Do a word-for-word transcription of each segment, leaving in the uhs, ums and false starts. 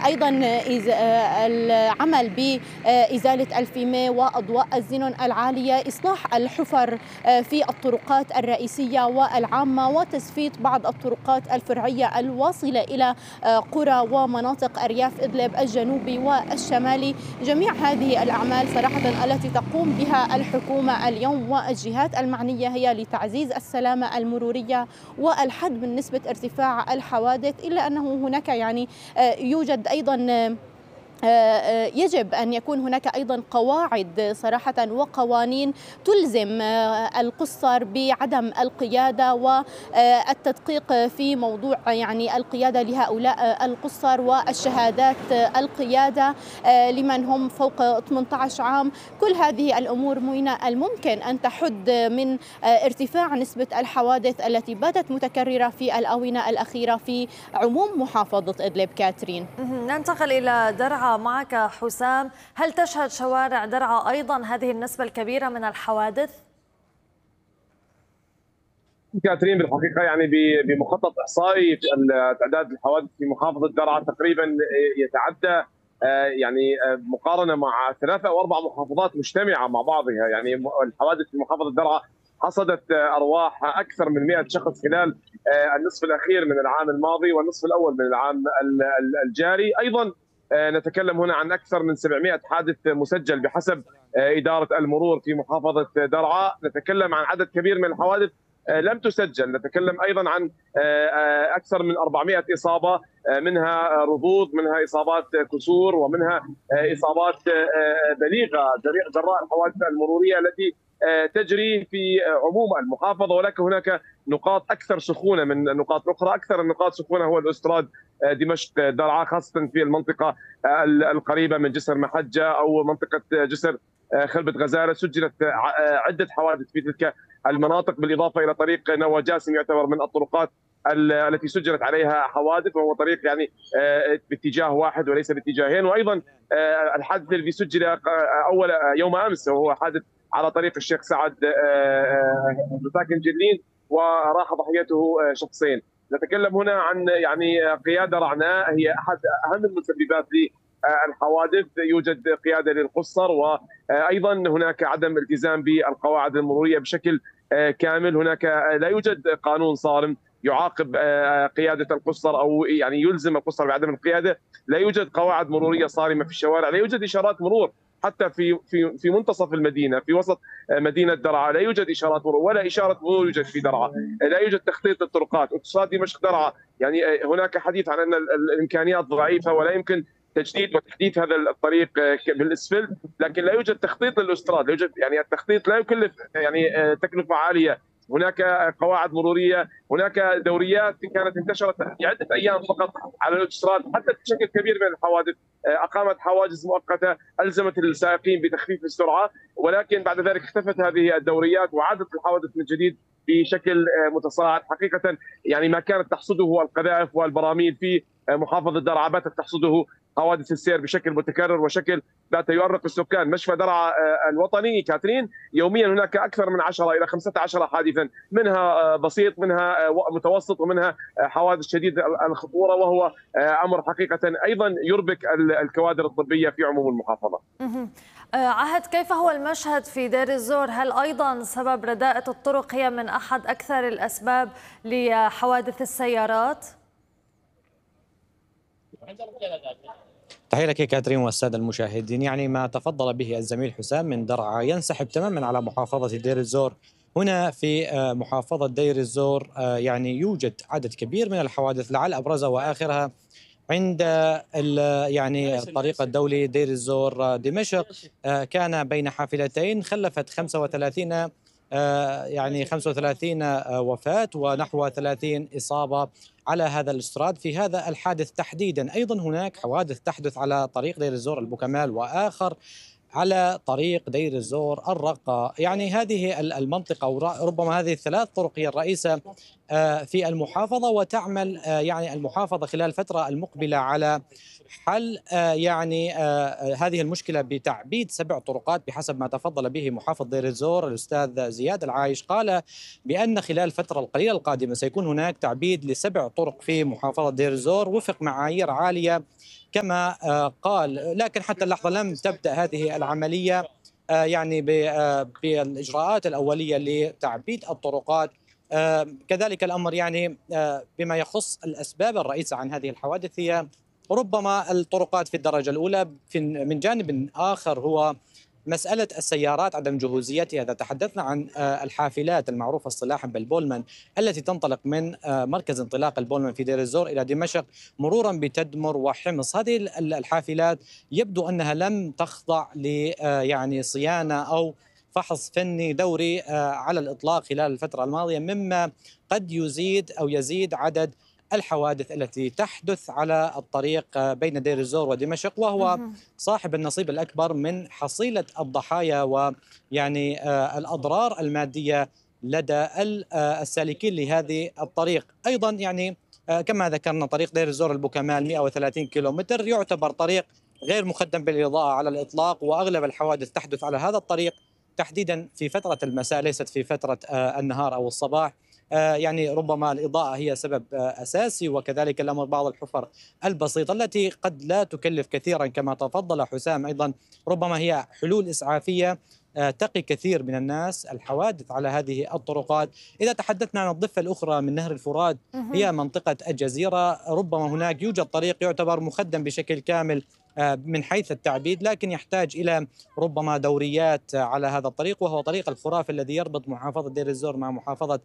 أيضا العمل بإزالة الفيمة وأضواء الزينون العالية، إصلاح الحفر في الطرقات الرئيسية والعامة، وتسفيت بعض الطرقات الفرعية الواصلة إلى قرى ومناطق أرياف إدلب الجنوبي والشمالي. جميع هذه الأعمال صراحة التي تقوم بها الحكومة اليوم والجهات المعنية هي لتعزيز السلامة المرورية والحد من نسبة ارتفاع الحوادث، إلا أنه هناك يعني يوجد أيضا يجب أن يكون هناك أيضا قواعد صراحة وقوانين تلزم القُصّر بعدم القيادة والتدقيق في موضوع يعني القيادة لهؤلاء القُصّر والشهادات القيادة لمن هم فوق ثمانية عشر عام. كل هذه الأمور مهمة الممكن أن تحد من ارتفاع نسبة الحوادث التي باتت متكررة في الآونة الأخيرة في عموم محافظة إدلب. كاترين، ننتقل إلى درعا معك حسام. هل تشهد شوارع درعا أيضا هذه النسبة الكبيرة من الحوادث؟ كاترين، بالحقيقة يعني بمخطط إحصائي تعداد الحوادث في محافظة درعا تقريبا يتعدى يعني مقارنة مع ثلاثة أو أربع محافظات مجتمعة مع بعضها. يعني الحوادث في محافظة درعا حصدت أرواح أكثر من مئة شخص خلال النصف الأخير من العام الماضي والنصف الأول من العام الجاري. أيضا نتكلم هنا عن أكثر من سبعمئة حادث مسجل بحسب إدارة المرور في محافظة درعا. نتكلم عن عدد كبير من الحوادث لم تسجل. نتكلم أيضا عن أكثر من أربعمئة إصابة، منها رضوض، منها إصابات كسور، ومنها إصابات بليغة جراء الحوادث المرورية التي تجري في عموم المحافظة. ولكن هناك نقاط أكثر سخونة من النقاط الأخرى. أكثر النقاط سخونة هو الأستراد دمشق درعا، خاصة في المنطقة القريبة من جسر محجة أو منطقة جسر خلبة غزالة. سجلت عدة حوادث في تلك المناطق، بالإضافة إلى طريق نوى جاسم يعتبر من الطرقات التي سجلت عليها حوادث، وهو طريق يعني باتجاه واحد وليس باتجاهين. وأيضا الحادث الذي سجل أول يوم أمس وهو حادث على طريق الشيخ سعد مساكن جلين، وراح ضحيته شخصين. نتكلم هنا عن يعني قيادة رعناء هي أحد أهم المسببات للحوادث. يوجد قيادة للقُصّر، وأيضا هناك عدم التزام بالقواعد المرورية بشكل كامل. هناك لا يوجد قانون صارم يعاقب قيادة القُصّر أو يعني يلزم القُصّر بعدم القيادة. لا يوجد قواعد مرورية صارمة في الشوارع، لا يوجد إشارات مرور حتى في في في منتصف المدينه، في وسط مدينه درعا لا يوجد اشارات مرور، ولا اشاره مرور يوجد في درعا. لا يوجد تخطيط للطرقات. اوتوستراد دمشق درعا يعني هناك حديث عن ان الامكانيات ضعيفه ولا يمكن تجديد وتحديث هذا الطريق بالاسفلت، لكن لا يوجد تخطيط للاوتوستراد. لا يوجد يعني التخطيط لا يكلف يعني تكلفه عاليه. هناك قواعد مروريه، هناك دوريات كانت انتشرت عده ايام فقط على الاوتوستراد، حتى بشكل كبير من الحوادث اقامت حواجز مؤقته الزمت السائقين بتخفيف السرعه، ولكن بعد ذلك اختفت هذه الدوريات وعادت الحوادث من جديد بشكل متصاعد. حقيقه يعني ما كانت تحصده القذائف والبراميل في محافظه درعا باتت تحصده حوادث السير بشكل متكرر وشكل بات يؤرق السكان. مشفى درعا الوطني كاترين يوميا هناك اكثر من عشرة الى خمسة عشر حادثا، منها بسيط، منها متوسط، ومنها حوادث شديده الخطوره، وهو امر حقيقه ايضا يربك الكوادر الطبيه في عموم المحافظه. عهد، كيف هو المشهد في دير الزور؟ هل ايضا سبب رداءة الطرق هي من احد اكثر الاسباب لحوادث السيارات؟ تحية لك كاترين والسادة المشاهدين. يعني ما تفضل به الزميل حسام من درعا ينسحب تماما على محافظة دير الزور. هنا في محافظة دير الزور يعني يوجد عدد كبير من الحوادث، لعل أبرزها وآخرها عند يعني الطريق الدولي دير الزور دمشق. كان بين حافلتين خلفت خمسة وثلاثين يعني خمسة وثلاثين وفاة ونحو ثلاثين إصابة على هذا الاستراد في هذا الحادث تحديدا. أيضا هناك حوادث تحدث على طريق دير الزور البوكمال، وآخر على طريق دير الزور الرقة. يعني هذه المنطقة وربما هذه الثلاث طرق هي الرئيسة في المحافظة، وتعمل يعني المحافظة خلال الفترة المقبلة على حل يعني هذه المشكلة بتعبيد سبع طرقات بحسب ما تفضل به محافظ دير الزور. الأستاذ زياد العايش قال بأن خلال الفترة القليلة القادمة سيكون هناك تعبيد لسبع طرق في محافظة دير الزور وفق معايير عالية كما قال. لكن حتى اللحظة لم تبدأ هذه العملية يعني بالإجراءات الأولية لتعبيد الطرقات. كذلك الأمر يعني بما يخص الأسباب الرئيسة عن هذه الحوادث هي ربما الطرقات في الدرجة الأولى. من جانب آخر هو مسألة السيارات عدم جهوزيتها. إذا تحدثنا عن الحافلات المعروفة اصطلاحا بالبولمان التي تنطلق من مركز انطلاق البولمان في دير الزور إلى دمشق مرورا بتدمر وحمص، هذه الحافلات يبدو أنها لم تخضع ل يعني صيانة أو فحص فني دوري على الإطلاق خلال الفترة الماضية، مما قد يزيد أو يزيد عدد الحوادث التي تحدث على الطريق بين دير الزور ودمشق، وهو صاحب النصيب الأكبر من حصيلة الضحايا ويعني الأضرار المادية لدى السالكين لهذه الطريق. أيضا يعني كما ذكرنا طريق دير الزور البوكمال مئة وثلاثين كيلومتر يعتبر طريق غير مخدم بالإضاءة على الإطلاق، وأغلب الحوادث تحدث على هذا الطريق تحديدا في فترة المساء ليست في فترة النهار أو الصباح. يعني ربما الإضاءة هي سبب أساسي، وكذلك الأمر بعض الحفر البسيطة التي قد لا تكلف كثيرا كما تفضل حسام. أيضا ربما هي حلول إسعافية تقي كثير من الناس الحوادث على هذه الطرقات. إذا تحدثنا عن الضفة الأخرى من نهر الفرات هي منطقة الجزيرة، ربما هناك يوجد طريق يعتبر مخدم بشكل كامل من حيث التعبيد، لكن يحتاج إلى ربما دوريات على هذا الطريق، وهو طريق الخرافي الذي يربط محافظة دير الزور مع محافظة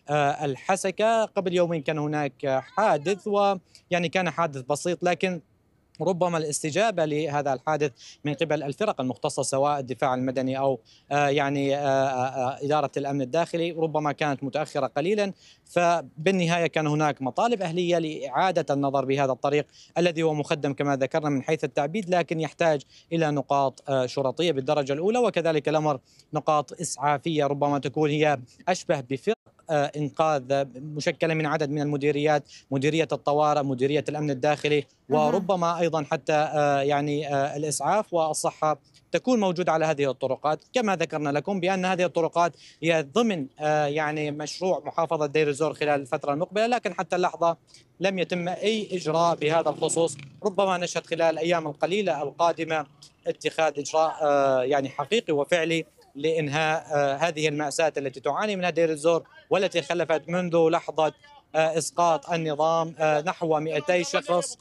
الحسكة. قبل يومين كان هناك حادث، ويعني كان حادث بسيط، لكن ربما الاستجابة لهذا الحادث من قبل الفرق المختصة سواء الدفاع المدني أو يعني إدارة الأمن الداخلي ربما كانت متأخرة قليلا. فبالنهاية كان هناك مطالب أهلية لإعادة النظر بهذا الطريق الذي هو مخدم كما ذكرنا من حيث التعبيد، لكن يحتاج إلى نقاط شرطية بالدرجة الأولى، وكذلك الأمر نقاط إسعافية ربما تكون هي أشبه بفرق إنقاذ مشكلة من عدد من المديريات، مديرية الطوارئ، مديرية الأمن الداخلي، وربما أيضا حتى يعني الإسعاف والصحة تكون موجودة على هذه الطرقات. كما ذكرنا لكم بأن هذه الطرقات هي ضمن يعني مشروع محافظة دير الزور خلال الفترة المقبلة، لكن حتى اللحظة لم يتم أي إجراء بهذا الخصوص. ربما نشهد خلال الأيام القليلة القادمة اتخاذ إجراء يعني حقيقي وفعلي لإنهاء هذه المأساة التي تعاني منها دير الزور والتي خلفت منذ لحظة إسقاط النظام نحو مئتي شخص،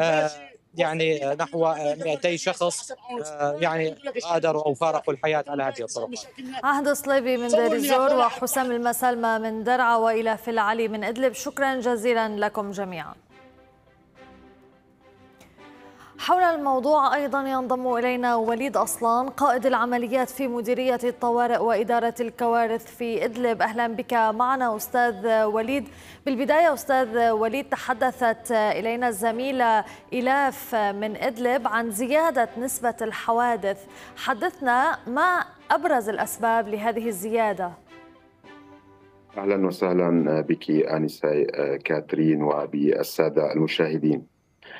يعني نحو مئتي شخص يعني غادروا أو فارقوا الحياة على هذه الطرق. عهد صليبي من دير الزور وحسام المسلمة من درعا وإلى فيل علي من إدلب، شكرا جزيلا لكم جميعا. حول الموضوع أيضا ينضم إلينا وليد أصلان قائد العمليات في مديرية الطوارئ وإدارة الكوارث في إدلب. أهلا بك معنا أستاذ وليد. بالبداية أستاذ وليد، تحدثت إلينا الزميلة إلاف من إدلب عن زيادة نسبة الحوادث، حدثنا ما أبرز الأسباب لهذه الزيادة؟ أهلا وسهلا بك آنسة كاترين وبالسادة المشاهدين.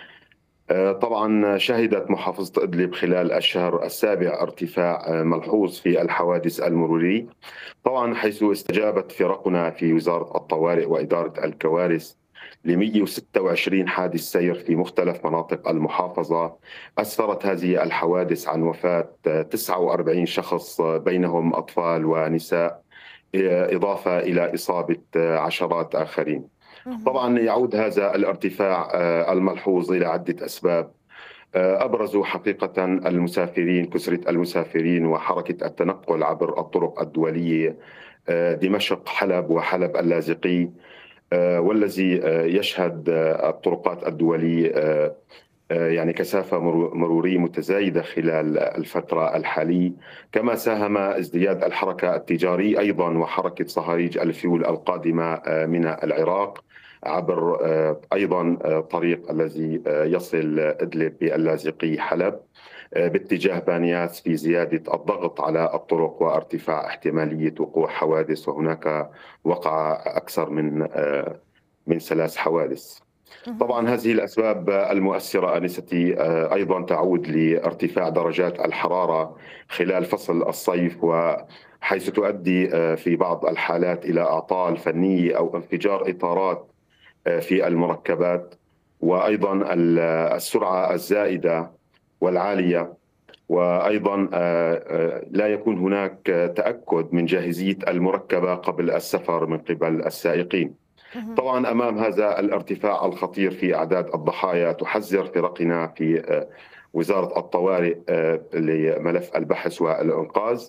طبعا شهدت محافظة إدلب خلال الشهر السابع ارتفاع ملحوظ في الحوادث المرورية، طبعا حيث استجابت فرقنا في وزارة الطوارئ وإدارة الكوارث ل مئة وستة وعشرين حادث سير في مختلف مناطق المحافظة. أسفرت هذه الحوادث عن وفاة تسعة وأربعين شخص بينهم أطفال ونساء، إضافة إلى إصابة عشرات آخرين. طبعا يعود هذا الارتفاع الملحوظ إلى عدة أسباب، أبرزوا حقيقة المسافرين، كثرة المسافرين وحركة التنقل عبر الطرق الدولية دمشق حلب وحلب اللاذقي، والذي يشهد الطرقات الدولية يعني كثافة مرورية متزايدة خلال الفترة الحالية، كما ساهم ازدياد الحركة التجارية أيضا وحركة صهاريج الفيول القادمة من العراق عبر أيضا طريق الذي يصل إدلب باللاذقي حلب باتجاه بانياس، في زيادة الضغط على الطرق وارتفاع احتمالية وقوع حوادث، وهناك وقع أكثر من من ثلاث حوادث. طبعا هذه الأسباب المؤثرة آنستي أيضا تعود لارتفاع درجات الحرارة خلال فصل الصيف، وحيث تؤدي في بعض الحالات إلى أعطال فنية أو انفجار إطارات في المركبات، وأيضا السرعة الزائدة والعالية، وأيضا لا يكون هناك تأكد من جاهزية المركبة قبل السفر من قبل السائقين. طبعا أمام هذا الارتفاع الخطير في أعداد الضحايا تحذر فرقنا في وزارة الطوارئ لملف البحث والإنقاذ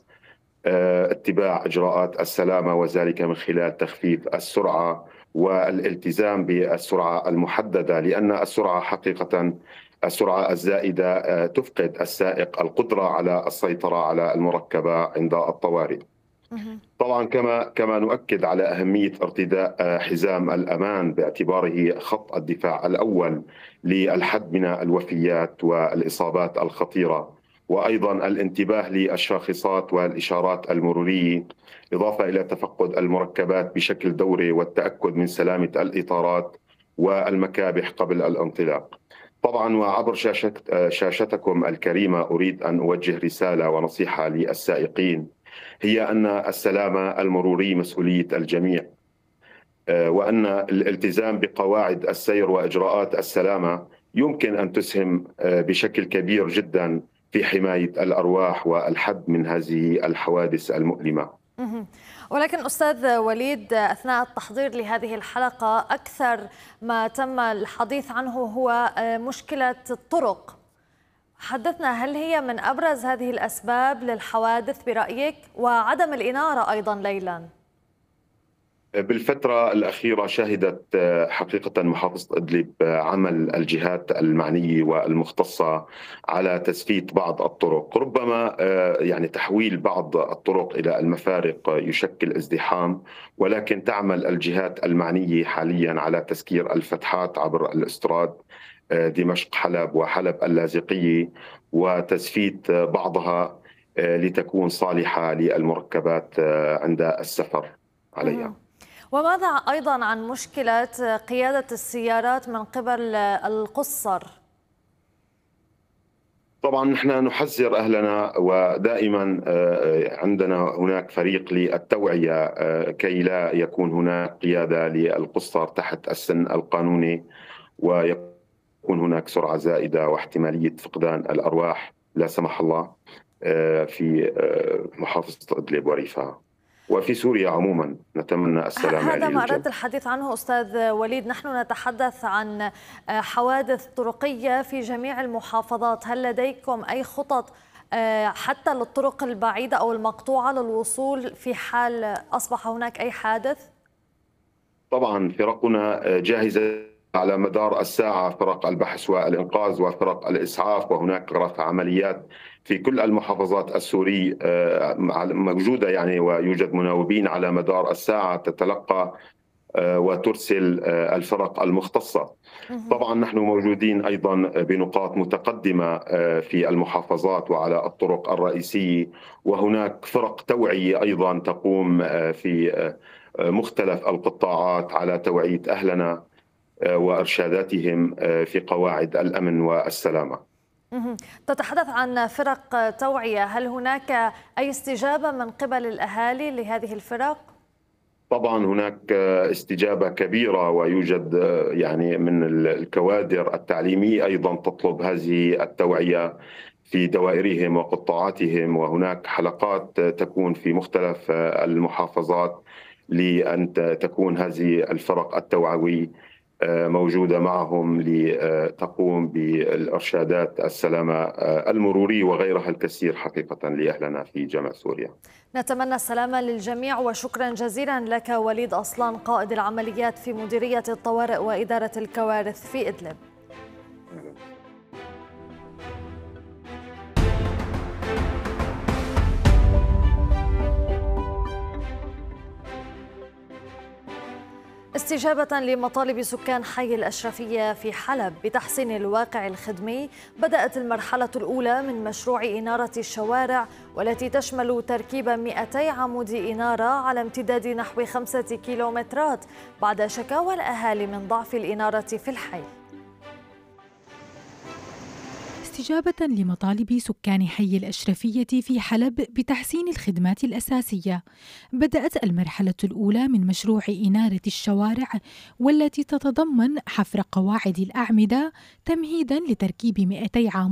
اتباع إجراءات السلامة، وذلك من خلال تخفيف السرعة والالتزام بالسرعة المحددة، لأن السرعة حقيقة السرعة الزائدة تفقد السائق القدرة على السيطرة على المركبة عند الطوارئ. طبعا كما كما نؤكد على أهمية ارتداء حزام الأمان باعتباره خط الدفاع الأول للحد من الوفيات والإصابات الخطيرة، وأيضا الانتباه للشاخصات والإشارات المرورية، إضافة إلى تفقد المركبات بشكل دوري والتأكد من سلامة الإطارات والمكابح قبل الانطلاق. طبعا وعبر شاشة شاشتكم الكريمة أريد أن أوجه رسالة ونصيحة للسائقين، هي أن السلامة المرورية مسؤولية الجميع، وأن الالتزام بقواعد السير وإجراءات السلامة يمكن أن تسهم بشكل كبير جدا في حماية الأرواح والحد من هذه الحوادث المؤلمة. ولكن أستاذ وليد، أثناء التحضير لهذه الحلقة أكثر ما تم الحديث عنه هو مشكلة الطرق. حدثنا، هل هي من أبرز هذه الأسباب للحوادث برأيك، وعدم الإنارة أيضا ليلا؟ بالفترة الأخيرة شهدت حقيقة محافظة إدلب عمل الجهات المعنية والمختصة على تثبيت بعض الطرق. ربما يعني تحويل بعض الطرق إلى المفارق يشكل ازدحام، ولكن تعمل الجهات المعنية حاليا على تسكير الفتحات عبر الاستراد دمشق حلب وحلب اللاذقية، وتثبيت بعضها لتكون صالحة للمركبات عند السفر عليها. وماذا أيضا عن مشكلة قيادة السيارات من قبل القصر؟ طبعا نحن نحذر أهلنا، ودائما عندنا هناك فريق للتوعية كي لا يكون هناك قيادة للقصر تحت السن القانوني، ويكون هناك سرعة زائدة واحتمالية فقدان الأرواح لا سمح الله في محافظة إدلب وريفها وفي سوريا عموما. نتمنى السلامة. هذا ما أردت الحديث عنه أستاذ وليد. نحن نتحدث عن حوادث طرقية في جميع المحافظات، هل لديكم أي خطط حتى للطرق البعيدة أو المقطوعة للوصول في حال أصبح هناك أي حادث؟ طبعا فرقنا جاهزة على مدار الساعة، فرق البحث والإنقاذ وفرق الإسعاف، وهناك رفع عمليات في كل المحافظات السورية موجودة يعني، ويوجد مناوبين على مدار الساعة تتلقى وترسل الفرق المختصة. طبعا نحن موجودين أيضا بنقاط متقدمة في المحافظات وعلى الطرق الرئيسية، وهناك فرق توعية أيضا تقوم في مختلف القطاعات على توعية أهلنا وإرشاداتهم في قواعد الأمن والسلامة. تتحدث عن فرق توعية، هل هناك أي استجابة من قبل الأهالي لهذه الفرق؟ طبعا هناك استجابة كبيرة، ويوجد يعني من الكوادر التعليمية أيضا تطلب هذه التوعية في دوائرهم وقطاعاتهم، وهناك حلقات تكون في مختلف المحافظات لأن تكون هذه الفرق التوعوية موجودة معهم لتقوم بالإرشادات السلامة المرورية وغيرها الكثير حقيقة لأهلنا في جميع سوريا. نتمنى السلامة للجميع، وشكرا جزيلا لك وليد أصلان، قائد العمليات في مديرية الطوارئ وإدارة الكوارث في إدلب. استجابة لمطالب سكان حي الأشرفية في حلب بتحسين الواقع الخدمي، بدأت المرحلة الأولى من مشروع إنارة الشوارع، والتي تشمل تركيب مئتي عمود إنارة على امتداد نحو خمسة كيلومترات بعد شكاوى الأهالي من ضعف الإنارة في الحي. واستجابة لمطالب سكان حي الأشرفية في حلب بتحسين الخدمات الأساسية، بدأت المرحلة الأولى من مشروع إنارة الشوارع والتي تتضمن حفر قواعد الأعمدة تمهيداً لتركيب مئتي عام